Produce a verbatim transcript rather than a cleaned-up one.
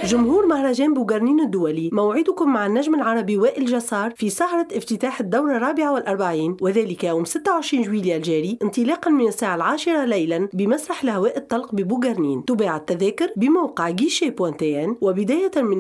جمهور مهرجان بوغرنين الدولي، موعدكم مع النجم العربي وائل جسار في سهرة افتتاح الدورة الرابعة والأربعين، وذلك يوم ستة وعشرين جويلية الجاري انطلاقا من الساعة العاشرة ليلا بمسرح الهواء الطلق ببوغرنين. تباع التذاكر بموقع جيشي بوانتين وبداية من